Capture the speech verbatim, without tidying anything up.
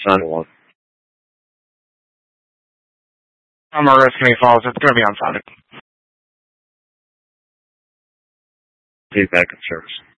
Sign one. I'm not risking any falls. It's going to be unsounded. Feedback and service.